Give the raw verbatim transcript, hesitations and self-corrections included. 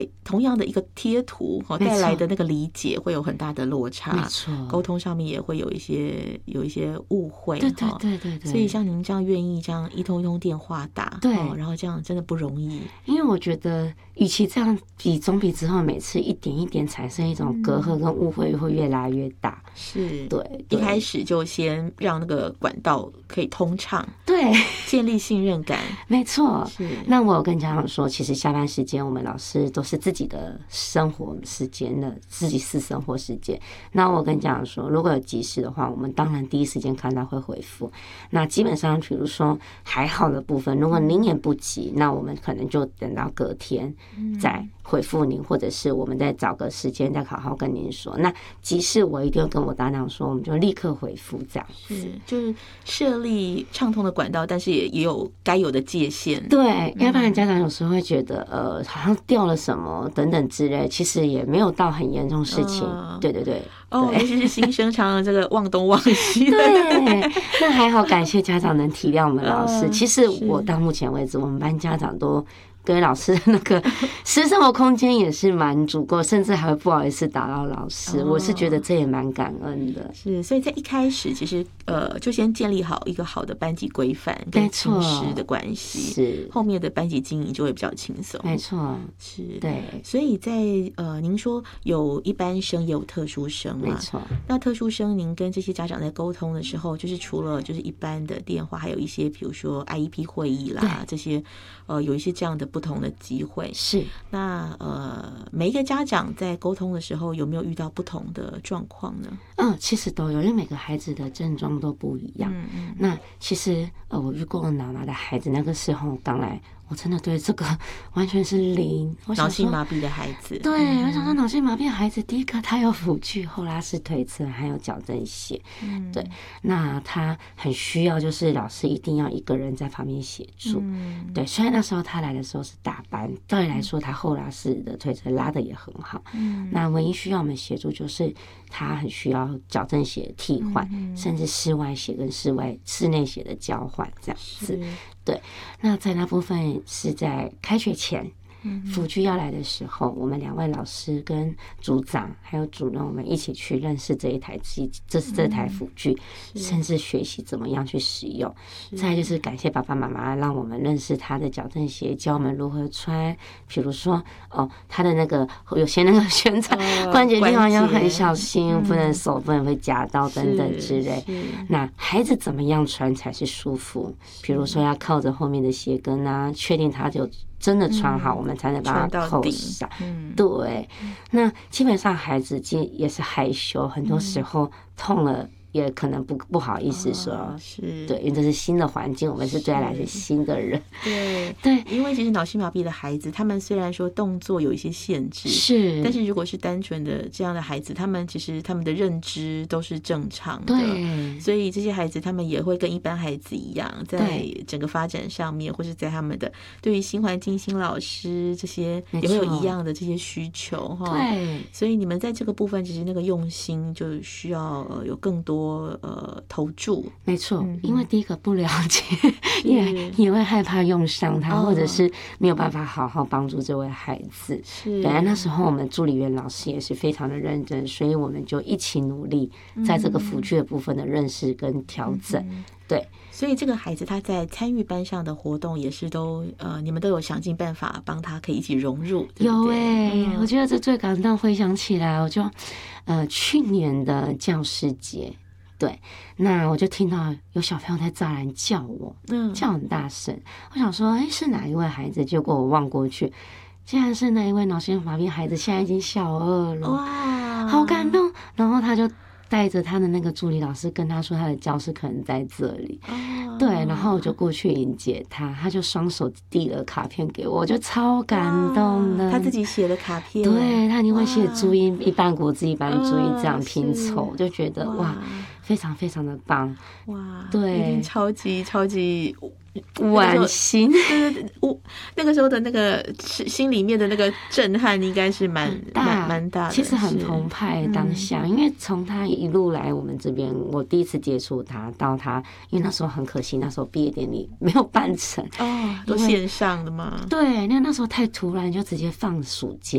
同样的一个贴图带来的那个理解会有很大的落差， 没错， 沟通上面也会有一些有一些误会， 对对对对对。 所以像您这样愿意这样一通一通电话打， 对， 然后这样真的不容易。 因为我觉得，与其这样比，总比之后每次一点一点产生一种隔阂跟误会会越来越大。 是， 对， 一开始就先让那个管道可以通畅， 对， 建立信任感。 没错。 是。 那我有跟家长说，其实下班时间我们老师都是自己的生活时间的，自己私生活时间。那我跟家长说，如果有急事的话，我们当然第一时间看到会回复。那基本上，比如说还好的部分，如果您也不急，那我们可能就等到隔天再回复您，或者是我们再找个时间再好好跟您说。那急事我一定要跟我搭档说，我们就立刻回复这样子。 是，就是设立畅通的管道，但是也也有该有的界限。 对，要不然家长有时候会觉得呃好像掉了什么等等之类，其实也没有到很严重事情。呃、对对对。 哦，尤其是新生常常这个忘东忘西的。 对，那还好，感谢家长能体谅我们老师。其实我到目前为止，我们班家长都跟老师那个私生活空间也是蛮足够，甚至还会不好意思打扰老师。哦、我是觉得这也蛮感恩的。 是，所以在一开始，其实呃，就先建立好一个好的班级规范跟亲师的关系，是后面的班级经营就会比较轻松。 没错， 是， 对。 所以在呃，您说有一般生也有特殊生嘛？ 没错。 那特殊生，您跟这些家长在沟通的时候，就是除了就是一般的电话，还有一些比如说 I E P 会议啦，这些呃，有一些这样的不同的机会。 是。 那呃，每一个家长在沟通的时候，有没有遇到不同的状况呢？ 嗯，其实都有，因为每个孩子的症状都不一样。嗯嗯。那其实呃，我遇过脑麻的孩子，那个时候刚来，我真的对这个完全是零。 脑性麻痹的孩子。 对，嗯、我想说脑性麻痹的孩子，第一个他有辅具、后拉式推车，还有矫正鞋。嗯。对，那他很需要，就是老师一定要一个人在旁边协助。嗯。对，虽然那时候他来的时候是大班，照理来说他后拉式的推车拉的也很好。嗯。那唯一需要我们协助就是他很需要矫正鞋替换，嗯、甚至室外鞋跟室外室内鞋的交换这样子。对，那在那部分是在开学前。辅具要来的时候，我们两位老师跟组长还有主任，我们一起去认识这一台机，这是这台辅具，甚至学习怎么样去使用。再来就是感谢爸爸妈妈，让我们认识他的矫正鞋，教我们如何穿。比如说，哦，他的那个有些那个旋转关节地方要很小心，不能手不能会夹到等等之类。那孩子怎么样穿才是舒服？比如说要靠着后面的鞋跟啊，确定他就真的穿好，嗯、我们才能把它扣上。嗯、对，那基本上孩子也是害羞，很多时候痛了。也可能不不好意思说，哦、是对，因为这是新的环境，我们是对他来说新的人， 对对， 因为其实脑性麻痹的孩子，他们虽然说动作有一些限制， 是， 但是如果是单纯的这样的孩子，他们其实他们的认知都是正常的， 对， 所以这些孩子他们也会跟一般孩子一样，在整个发展上面，或是在他们的对于新环境、新老师这些也会有一样的这些需求哈， 对， 所以你们在这个部分其实那个用心就需要呃有更多。呃，投注没错，嗯、因为第一个不了解，也也会害怕用伤他，哦、或者是没有办法好好帮助这位孩子。是，本来那时候我们助理员老师也是非常的认真，所以我们就一起努力，在这个辅具的部分的认识跟调整。嗯、对， 所以这个孩子他在参与班上的活动也是都呃，你们都有想尽办法帮他可以一起融入。对对有哎、欸，嗯、我觉得这最感动。回想起来，我就呃去年的教师节。对，那我就听到有小朋友在栅栏叫我，嗯，叫很大声。我想说，哎，是哪一位孩子？结果我望过去，竟然是那一位脑性麻痹孩子，现在已经小二了，哇，好感动。然后他就带着他的那个助理老师跟他说，他的教室可能在这里。哦、对，然后我就过去迎接他，他就双手递了卡片给我，我就超感动的。 他自己写的卡片， 对，他一定会写注音，一半国字一半注音这样拼凑，就觉得哇。非常非常的棒哇！ 对， 一定超级超级惋惜。 对对对，我那个时候的那个心里面的那个震撼，应该是蛮蛮蛮大的。 其实很澎湃当下，嗯、因为从他一路来我们这边，我第一次接触他，到他，因为那时候很可惜，那时候毕业典礼没有办成哦，都线上的嘛。 对，那那时候太突然，就直接放暑假。